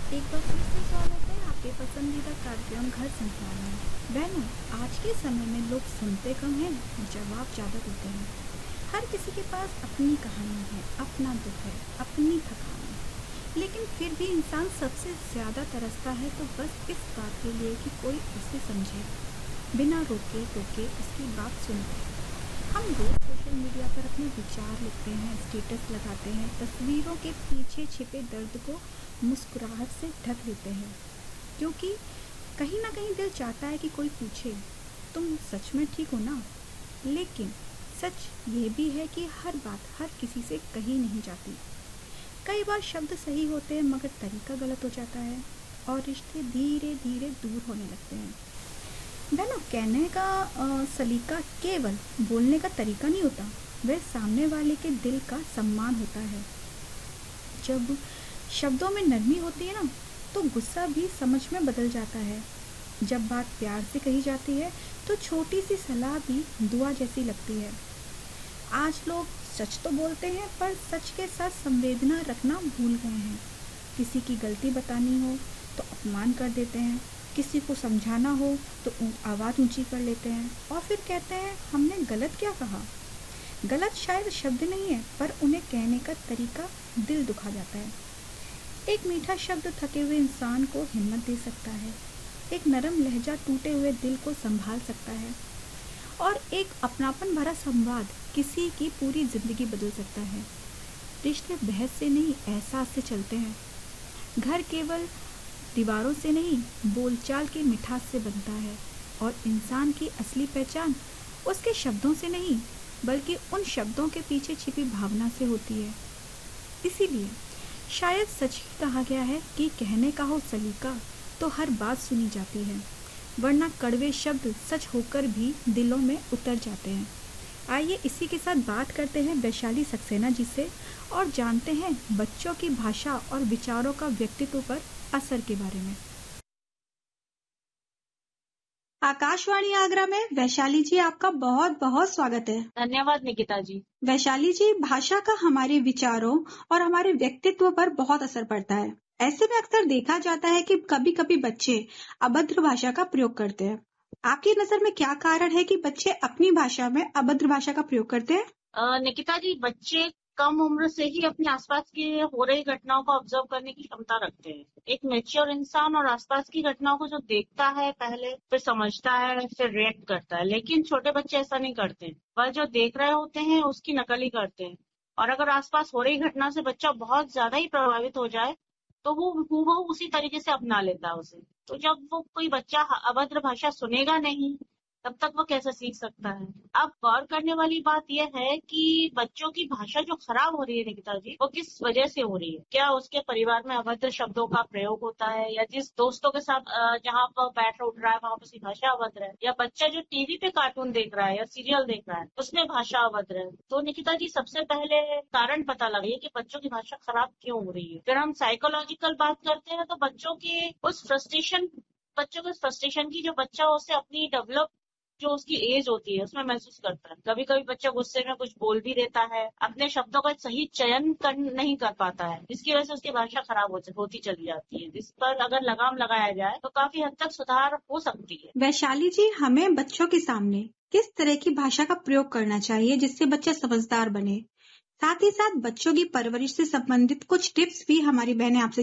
एक बार फिर से स्वागत है आपके पसंदीदा कार्यक्रम घर संसार में। बहनों, आज के समय में लोग सुनते कम हैं, जवाब ज़्यादा देते हैं। हर किसी के पास अपनी कहानी है, अपना दुख है, अपनी थकान है, लेकिन फिर भी इंसान सबसे ज़्यादा तरसता है तो बस इस बात के लिए कि कोई उसे समझे, बिना रोके टोके उसकी बात सुने। हम रोज सोशल मीडिया पर अपने विचार लिखते हैं, स्टेटस लगाते हैं, तस्वीरों के पीछे छिपे दर्द को मुस्कुराहट से ढक देते हैं, क्योंकि कहीं ना कहीं दिल चाहता है कि कोई पूछे, तुम सच में ठीक हो ना। लेकिन सच ये भी है कि हर बात हर किसी से कही नहीं जाती। कई बार शब्द सही होते हैं मगर तरीका गलत हो जाता है और रिश्ते धीरे धीरे दूर होने लगते हैं। बहनों, कहने का सलीका केवल बोलने का तरीका नहीं होता, वह सामने वाले के दिल का सम्मान होता है। जब शब्दों में नरमी होती है ना, तो गुस्सा भी समझ में बदल जाता है। जब बात प्यार से कही जाती है तो छोटी सी सलाह भी दुआ जैसी लगती है। आज लोग सच तो बोलते हैं पर सच के साथ संवेदना रखना भूल गए हैं। किसी की गलती बतानी हो तो अपमान कर देते हैं, किसी को समझाना हो तो आवाज़ ऊंची कर लेते हैं और फिर कहते हैं हमने गलत क्या कहा। गलत शायद शब्द नहीं है, पर उन्हें कहने का तरीका दिल दुखा जाता है। एक मीठा शब्द थके हुए इंसान को हिम्मत दे सकता है, एक नरम लहजा टूटे हुए दिल को संभाल सकता है और एक अपनापन भरा संवाद किसी की पूरी जिंदगी बदल सकता है। रिश्ते बहस से नहीं, एहसास से चलते हैं। घर केवल दीवारों से नहीं, बोलचाल की मिठास से बनता है और इंसान की असली पहचान उसके शब्दों से नहीं, बल्कि उन शब्दों के पीछे छिपी भावना से होती है। इसीलिए शायद सच ही कहा गया है कि कहने का हो सलीका तो हर बात सुनी जाती है, वरना कड़वे शब्द सच होकर भी दिलों में उतर जाते हैं। आइए इसी के साथ बात करते हैं वैशाली सक्सेना जी से और जानते हैं बच्चों की भाषा और विचारों का व्यक्तित्व पर असर के बारे में। आकाशवाणी आगरा में वैशाली जी, आपका बहुत बहुत स्वागत है। धन्यवाद निकिता जी। वैशाली जी, भाषा का हमारे विचारों और हमारे व्यक्तित्व पर बहुत असर पड़ता है। ऐसे में अक्सर देखा जाता है कि कभी कभी बच्चे अभद्र भाषा का प्रयोग करते हैं। आपकी नजर में क्या कारण है कि बच्चे अपनी भाषा में अभद्र भाषा का प्रयोग करते हैं? निकिता जी, बच्चे कम उम्र से ही अपने आसपास की हो रही घटनाओं को ऑब्जर्व करने की क्षमता रखते हैं। एक मैच्योर इंसान और आसपास की घटनाओं को जो देखता है पहले, फिर समझता है, फिर रिएक्ट करता है। लेकिन छोटे बच्चे ऐसा नहीं करते। वह जो देख रहे होते हैं उसकी नकल ही करते हैं। और अगर आसपास हो रही घटना से बच्चा बहुत ज्यादा ही प्रभावित हो जाए तो वो हूबहू उसी तरीके से अपना लेता है उसे। तो जब वो कोई बच्चा अभद्र भाषा सुनेगा नहीं, तब तक वो कैसे सीख सकता है। अब गौर करने वाली बात यह है कि बच्चों की भाषा जो खराब हो रही है निकिता जी, वो किस वजह से हो रही है। क्या उसके परिवार में अभद्र शब्दों का प्रयोग होता है, या जिस दोस्तों के साथ जहाँ पर बैठ उठ रहा है वहाँ पर उसकी भाषा अभद्र है, या बच्चा जो टीवी पे कार्टून देख रहा है या सीरियल देख रहा है उसमें भाषा अभद्र है। तो निकिता जी, सबसे पहले कारण पता लगाइए कि बच्चों की भाषा खराब क्यों हो रही है। फिर हम साइकोलॉजिकल बात करते हैं तो बच्चों के फ्रस्ट्रेशन की जो बच्चा उसे अपनी डेवलप जो उसकी एज होती है उसमें महसूस करता है। कभी कभी बच्चा गुस्से में कुछ बोल भी देता है, अपने शब्दों का सही चयन नहीं कर पाता है, जिसकी वजह से उसकी भाषा खराब होती चली जाती है। जिस पर अगर लगाम लगाया जाए तो काफी हद तक सुधार हो सकती है। वैशाली जी, हमें बच्चों के सामने किस तरह की भाषा का प्रयोग करना चाहिए जिससे बच्चा समझदार बने? साथ ही साथ बच्चों की परवरिश से संबंधित कुछ टिप्स भी हमारी बहनें आपसे